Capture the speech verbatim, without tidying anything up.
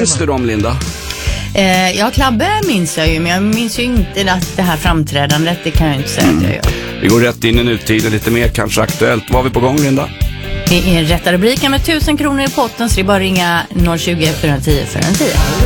Minns du dem, Linda? Eh, ja, Klabbe minns jag ju, men jag minns ju inte att det här framträdandet, det kan jag inte säga mm. att jag gör. Vi går rätt in i nutid och lite mer kanske aktuellt. Vad har vi på gång, Linda? Det är rätta rubriken med tusen kronor i potten, så det är bara ringa noll tjugo, fyra tio, fyra tio.